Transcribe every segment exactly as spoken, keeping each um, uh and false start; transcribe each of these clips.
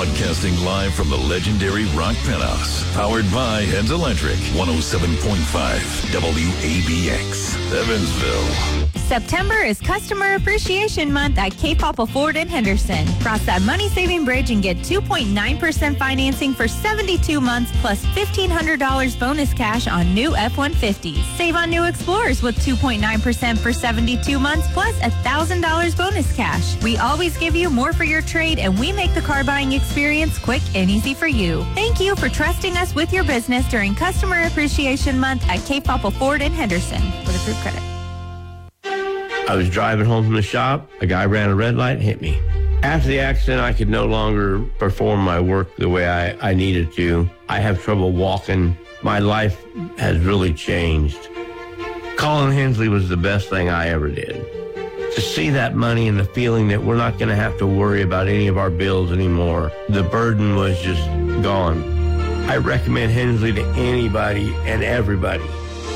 Broadcasting live from the legendary Rock Penthouse. Powered by Heads Electric. one oh seven point five W A B X, Evansville. September is Customer Appreciation Month at Cape Papa Ford in Henderson. Cross that money-saving bridge and get two point nine percent financing for seventy-two months plus fifteen hundred dollars bonus cash on new F one fifties. Save on new Explorers with two point nine percent for seventy-two months plus one thousand dollars bonus cash. We always give you more for your trade, and we make the car buying experience quick and easy for you. Thank you for trusting us with your business during Customer Appreciation Month at Cape Papa Ford in Henderson. With approved credit. I was driving home from the shop. A guy ran a red light and hit me. After the accident, I could no longer perform my work the way I, I needed to. I have trouble walking. My life has really changed. Colin Hensley was the best thing I ever did. To see that money and the feeling that we're not going to have to worry about any of our bills anymore, the burden was just gone. I recommend Hensley to anybody and everybody.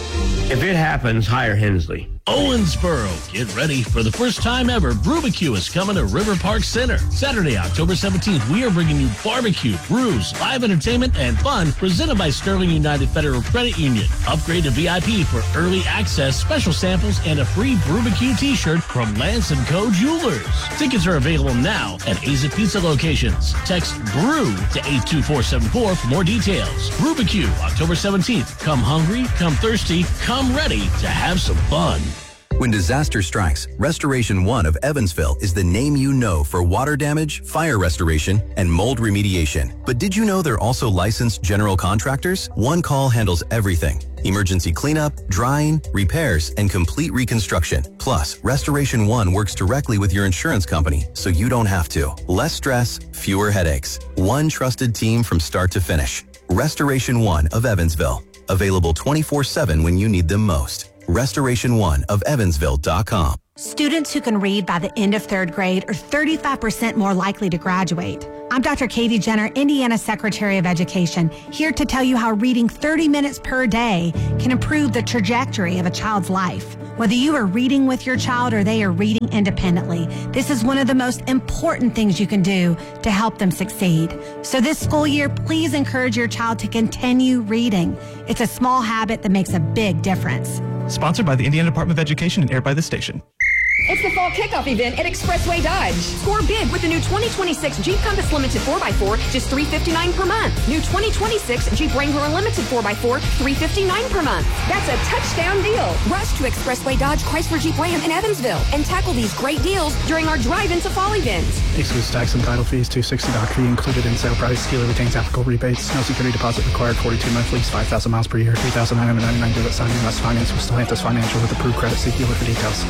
If it happens, hire Hensley. Owensboro, get ready for the first time ever. Brubacue is coming to River Park Center. Saturday, October seventeenth, we are bringing you barbecue, brews, live entertainment, and fun presented by Sterling United Federal Credit Union. Upgrade to V I P for early access, special samples, and a free Brubacue t-shirt from Lance and Co. Jewelers. Tickets are available now at Aza Pizza locations. Text BREW to eight two four seven four for more details. Brubacue, October seventeenth. Come hungry, come thirsty, come ready to have some fun. When disaster strikes, Restoration One of Evansville is the name you know for water damage, fire restoration, and mold remediation. But did you know they're also licensed general contractors? One call handles everything: emergency cleanup, drying, repairs, and complete reconstruction. Plus, Restoration One works directly with your insurance company, so you don't have to. Less stress, fewer headaches. One trusted team from start to finish. Restoration One of Evansville. Available twenty-four seven when you need them most. Restoration One of Evansville dot com. Students who can read by the end of third grade are thirty-five percent more likely to graduate. I'm Doctor Katie Jenner, Indiana Secretary of Education, here to tell you how reading thirty minutes per day can improve the trajectory of a child's life. Whether you are reading with your child or they are reading independently, this is one of the most important things you can do to help them succeed. So this school year, please encourage your child to continue reading. It's a small habit that makes a big difference. Sponsored by the Indiana Department of Education and aired by this station. It's the fall kickoff event at Expressway Dodge. Score big with the new twenty twenty-six Jeep Compass Limited four by four, just three hundred fifty-nine dollars per month. New twenty twenty-six Jeep Wrangler Unlimited four by four, three hundred fifty-nine dollars per month. That's a touchdown deal. Rush to Expressway Dodge Chrysler Jeep Ram in Evansville and tackle these great deals during our drive-into fall events. Excludes tax and title fees, two hundred sixty dollars fee included in sale price. Dealer retains applicable rebates. No security deposit required. forty-two month lease, five thousand miles per year. three thousand nine hundred ninety-nine dollars debit signing less finance with Stellantis Financial with approved credit. See dealer for details.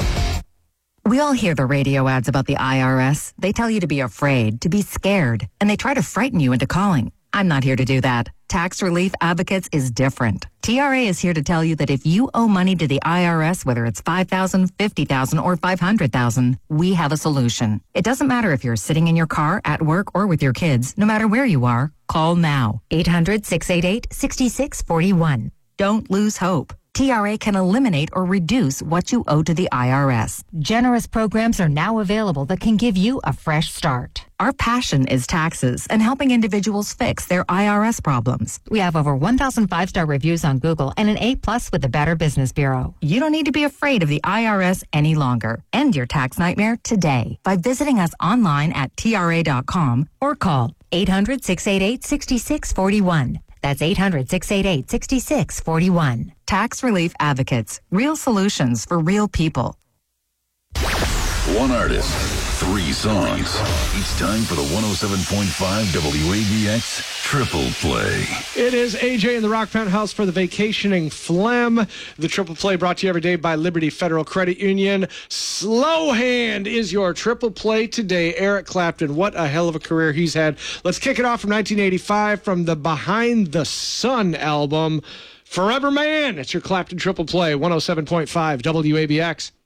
We all hear the radio ads about the I R S. They tell you to be afraid, to be scared, and they try to frighten you into calling. I'm not here to do that. Tax Relief Advocates is different. T R A is here to tell you that if you owe money to the I R S, whether it's five thousand dollars, fifty thousand dollars, or five hundred thousand dollars, we have a solution. It doesn't matter if you're sitting in your car, at work, or with your kids. No matter where you are, call now. eight hundred, six eight eight, six six four one. Don't lose hope. T R A can eliminate or reduce what you owe to the I R S. Generous programs are now available that can give you a fresh start. Our passion is taxes and helping individuals fix their I R S problems. We have over one thousand five-star reviews on Google and an A plus with the Better Business Bureau. You don't need to be afraid of the I R S any longer. End your tax nightmare today by visiting us online at T R A dot com or call eight hundred, six eight eight, six six four one. That's eight hundred, six eight eight, six six four one. Tax Relief Advocates. Real solutions for real people. One artist, three songs. It's time for the one oh seven point five W A B X Triple Play. It is A J in the Rock Penthouse for the Vacationing Phlegm. The Triple Play brought to you every day by Liberty Federal Credit Union. Slow Hand is your Triple Play today. Eric Clapton, what a hell of a career he's had. Let's kick it off from nineteen eighty-five from the Behind the Sun album. Forever Man, it's your Clapton Triple Play, one oh seven point five W A B X.